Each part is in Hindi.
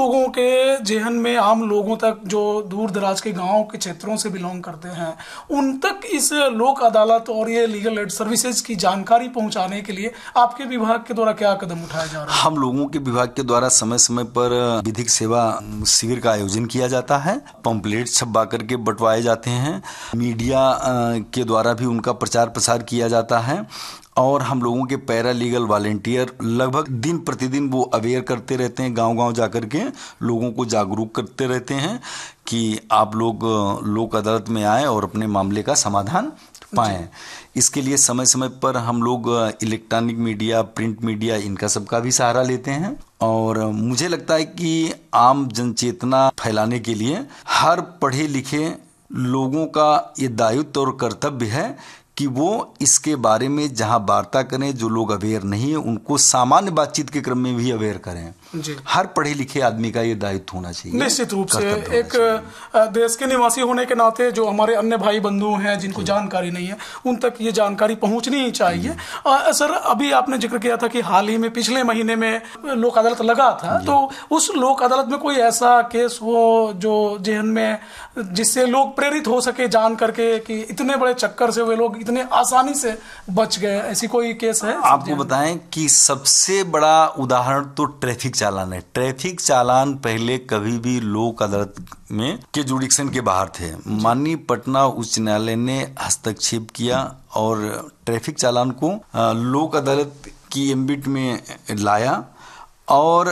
लोगों के जेहन में, आम लोगों तक जो दूर दराज के गांव के क्षेत्रों से बिलोंग करते हैं, उन तक इस लोक अदालत और ये लीगल एड सर्विसेज की जानकारी पहुंचाने के लिए आपके विभाग के द्वारा क्या कदम उठाया जा रहा है? हम लोगों के विभाग के द्वारा समय समय पर विधिक सेवा शिविर का आयोजन किया जाता है, पंपलेट छपवा करके बंटवाए जाते हैं, मीडिया के द्वारा भी उनका प्रचार प्रसार किया जाता है, और हम लोगों के पैरा लीगल वॉलेंटियर लगभग दिन प्रतिदिन वो अवेयर करते रहते हैं, गांव-गांव जाकर के लोगों को जागरूक करते रहते हैं कि आप लोग लोक अदालत में आएँ और अपने मामले का समाधान पाएँ। इसके लिए समय समय पर हम लोग इलेक्ट्रॉनिक मीडिया, प्रिंट मीडिया, इनका सबका भी सहारा लेते हैं, और मुझे लगता है कि आम जनचेतना फैलाने के लिए हर पढ़े लिखे लोगों का ये दायित्व और कर्तव्य है कि वो इसके बारे में जहां वार्ता करें, जो लोग अवेयर नहीं है उनको सामान्य बातचीत के क्रम में भी अवेयर करें जी। हर पढ़े लिखे आदमी का ये दायित्व होना चाहिए। निश्चित रूप से एक देश के निवासी होने के नाते जो हमारे अन्य भाई बंधु हैं जिनको जानकारी नहीं है, उन तक ये जानकारी पहुंचनी ही चाहिए। सर, अभी आपने जिक्र किया था कि हाल ही में पिछले महीने में लोक अदालत लगा था, तो उस लोक अदालत में कोई ऐसा केस हो जो जेहन में जिससे लोग प्रेरित हो सके जान करके कि इतने बड़े चक्कर से वे लोग इतने आसानी से बच गए, ऐसी कोई केस है? आपको बताएं कि सबसे बड़ा उदाहरण तो ट्रैफिक चालान है। ट्रैफिक चालान पहले कभी भी लोक अदालत में के जुडिक्शन के बाहर थे। माननीय पटना उच्च न्यायालय ने हस्तक्षेप किया और ट्रैफिक चालान को लोक अदालत की एम्बिट में लाया, और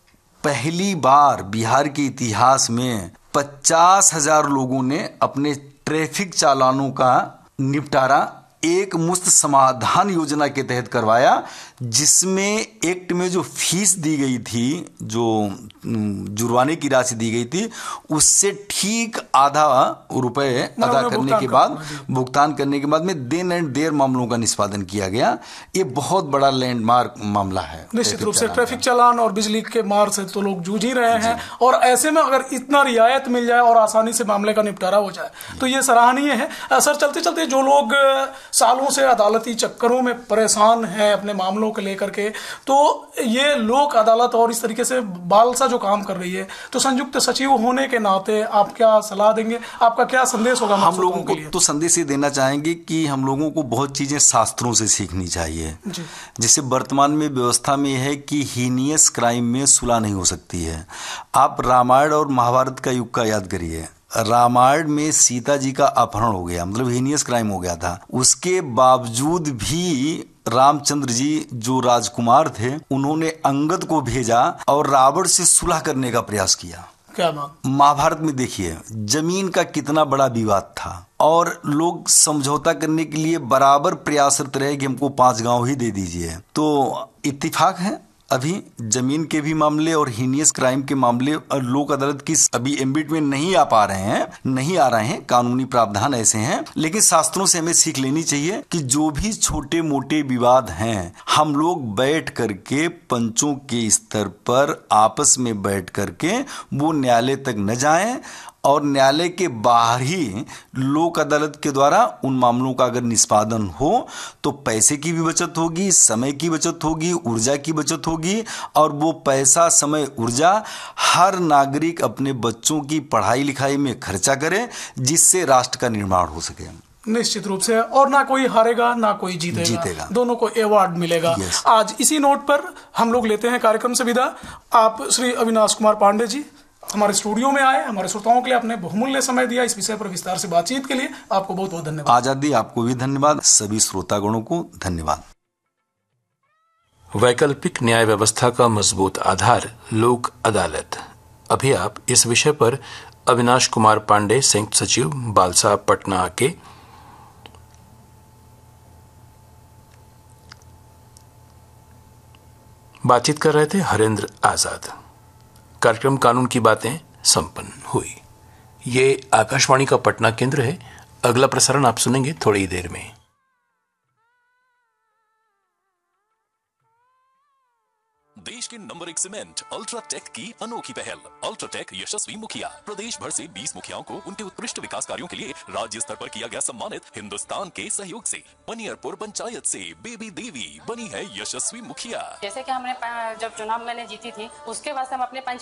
पहली बार बिहार के इतिहास में 50,000 लोगों ने अपने ट्रैफिक चालानों का निपटारा एक मुश्त समाधान योजना के तहत करवाया, जिसमें एक्ट में जो फीस दी गई थी, जो जुर्माने की राशि दी गई थी, उससे ठीक आधा रुपए अदा करने के बाद, भुगतान करने के बाद में देन एंड देयर मामलों का निष्पादन किया गया। ये बहुत बड़ा लैंडमार्क मामला है। निश्चित रूप से ट्रैफिक चालान और बिजली के मार से तो लोग जूझ ही रहे हैं, और ऐसे में अगर इतना रियायत मिल जाए और आसानी से मामले का निपटारा हो जाए तो ये सराहनीय है। सर, चलते चलते जो लोग सालों से अदालती चक्करों में परेशान हैं अपने मामलों को लेकर के, तो ये लोक अदालत और इस तरीके से बालसा जो काम कर रही है, तो संयुक्त सचिव होने के नाते आप क्या सलाह देंगे? आपका क्या संदेश होगा? हम लोगों को तो संदेश ये देना चाहेंगे कि हम लोगों को बहुत चीजें शास्त्रों से सीखनी चाहिए। जैसे वर्तमान में व्यवस्था में है कि हीनियस क्राइम में सुलह नहीं हो सकती है। आप रामायण और महाभारत का युग का याद करिए। रामायण में सीता जी का अपहरण हो गया, मतलब हीनियस क्राइम हो गया था। उसके बावजूद भी रामचंद्र जी जो राजकुमार थे, उन्होंने अंगद को भेजा और रावण से सुलह करने का प्रयास किया। क्या बात! महाभारत में देखिए जमीन का कितना बड़ा विवाद था, और लोग समझौता करने के लिए बराबर प्रयासरत रहे कि हमको 5 गांव ही दे दीजिए। तो इत्तेफाक है, अभी जमीन के भी मामले और हीनियस क्राइम के मामले लोक अदालत की अभी एम्बिट में नहीं आ रहे हैं। कानूनी प्रावधान ऐसे हैं, लेकिन शास्त्रों से हमें सीख लेनी चाहिए कि जो भी छोटे मोटे विवाद हैं, हम लोग बैठ करके पंचों के स्तर पर आपस में बैठ करके वो न्यायालय तक न जाएं, और न्यायालय के बाहर ही लोक अदालत के द्वारा उन मामलों का अगर निष्पादन हो तो पैसे की भी बचत होगी, समय की बचत होगी, ऊर्जा की बचत होगी, और वो पैसा, समय, ऊर्जा हर नागरिक अपने बच्चों की पढ़ाई लिखाई में खर्चा करे, जिससे राष्ट्र का निर्माण हो सके। निश्चित रूप से, और ना कोई हारेगा ना कोई जीतेगा। दोनों को अवार्ड मिलेगा। आज इसी नोट पर हम लोग लेते हैं कार्यक्रम से विदा। आप श्री अविनाश कुमार पांडे जी हमारे स्टूडियो में आए, हमारे श्रोताओं के लिए आपने बहुमूल्य समय दिया, इस विषय पर विस्तार से बातचीत के लिए आपको बहुत बहुत धन्यवाद। आजादी, आपको भी धन्यवाद, सभी श्रोतागणों को धन्यवाद। वैकल्पिक न्याय व्यवस्था का मजबूत आधार लोक अदालत। अभी आप इस विषय पर अविनाश कुमार पांडे, संयुक्त सचिव, बालसा, पटना के बातचीत कर रहे थे हरेंद्र आजाद। कार्यक्रम कानून की बातें संपन्न हुई। ये आकाशवाणी का पटना केंद्र है। अगला प्रसारण आप सुनेंगे थोड़ी देर में। देश के नंबर 1 सीमेंट अल्ट्राटेक की अनोखी पहल। अल्ट्राटेक यशस्वी मुखिया प्रदेश भर से 20 मुखियाओं को उनके उत्कृष्ट विकास कार्यों के लिए राज्य स्तर पर किया गया सम्मानित। हिंदुस्तान के सहयोग से पनियरपुर पंचायत से बेबी देवी बनी है यशस्वी मुखिया। जैसे कि हमने जब चुनाव मैंने जीती थी, उसके बाद हम अपने